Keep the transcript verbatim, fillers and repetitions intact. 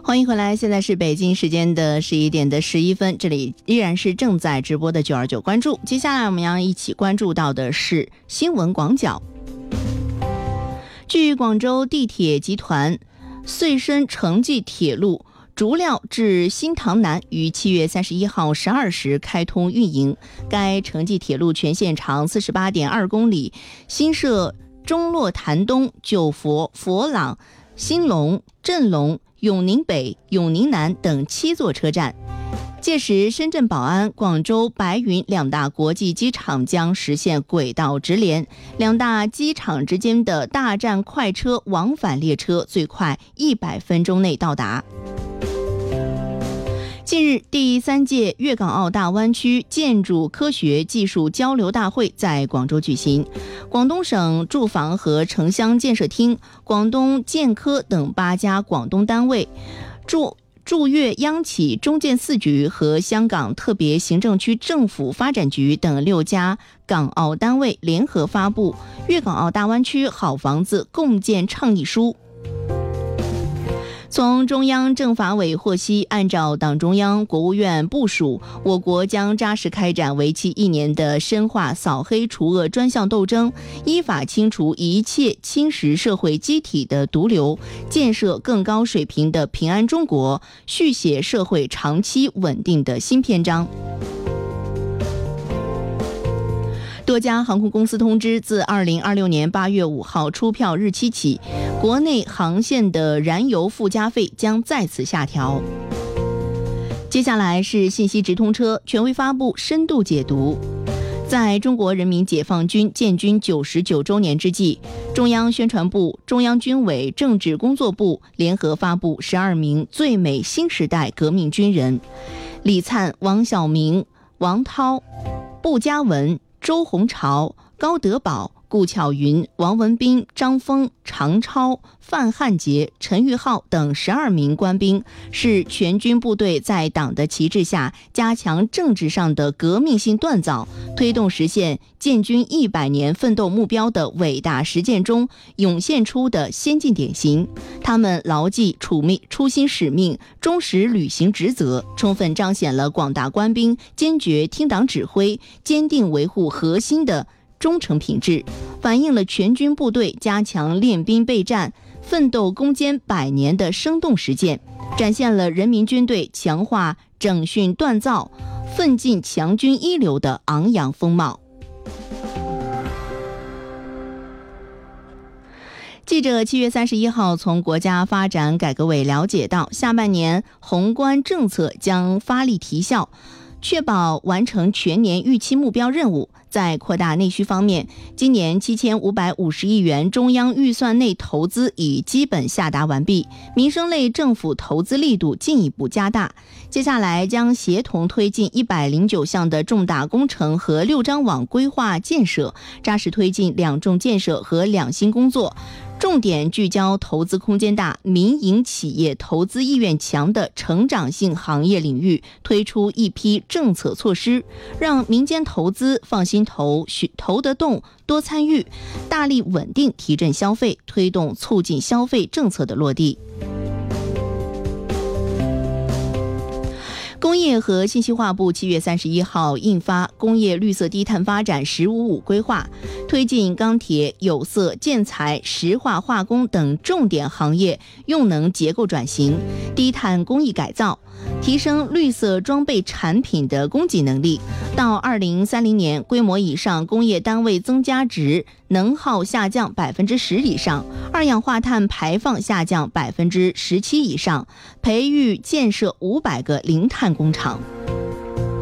欢迎回来，现在是北京时间的十一点的十一分，这里依然是正在直播的九二九关注。接下来我们要一起关注到的是新闻广角。据广州地铁集团穗深城际铁路竹料至新塘南于七月三十一号十二时开通运营，该城际铁路全线长四十八点二公里，新设中洛潭东、九佛、佛朗、兴隆、镇隆、永宁北、永宁南等七座车站。届时，深圳宝安、广州白云两大国际机场将实现轨道直连，两大机场之间的大站快车往返列车最快一百分钟内到达。近日，第三届粤港澳大湾区建筑科学技术交流大会在广州举行。广东省住房和城乡建设厅、广东建科等八家广东单位、驻驻粤央企中建四局和香港特别行政区政府发展局等六家港澳单位联合发布《粤港澳大湾区好房子共建倡议书》。从中央政法委获悉，按照党中央、国务院部署，我国将扎实开展为期一年的深化扫黑除恶专项斗争，依法清除一切侵蚀社会机体的毒瘤，建设更高水平的平安中国，续写社会长期稳定的新篇章。多家航空公司通知，自二零二六年八月五号出票日期起，国内航线的燃油附加费将再次下调。接下来是信息直通车权威发布深度解读。在中国人民解放军建军九十九周年之际，中央宣传部、中央军委政治工作部联合发布十二名最美新时代革命军人：李灿、王晓明、王涛、步佳文、周鸿潮、高德宝、顾巧云、王文斌、张峰、常超、范汉杰、陈玉浩等十二名官兵，是全军部队在党的旗帜下加强政治上的革命性锻造，推动实现建军一百年奋斗目标的伟大实践中涌现出的先进典型。他们牢记处命初心使命，忠实履行职责，充分彰显了广大官兵坚决听党指挥、坚定维护核心的忠诚品质，反映了全军部队加强练兵备战、奋斗攻坚百年的生动实践，展现了人民军队强化整训锻造、奋进强军一流的昂扬风貌。记者七月三十一号从国家发展改革委了解到，下半年宏观政策将发力提效，确保完成全年预期目标任务。在扩大内需方面，今年七千五百五十亿元中央预算内投资已基本下达完毕，民生类政府投资力度进一步加大。接下来将协同推进一百零九项的重大工程和六张网规划建设，扎实推进两重建设和两新工作，重点聚焦投资空间大、民营企业投资意愿强的成长性行业领域，推出一批政策措施，让民间投资放心投、投得动、多参与，大力稳定提振消费，推动促进消费政策的落地。工业和信息化部七月三十一号印发《工业绿色低碳发展“十五五”规划》，推进钢铁、有色、建材、石化化工等重点行业用能结构转型、低碳工艺改造，提升绿色装备产品的供给能力。到二零三零年，规模以上工业单位增加值能耗下降百分之十以上，二氧化碳排放下降百分之十七以上，培育建设五百个零碳工厂。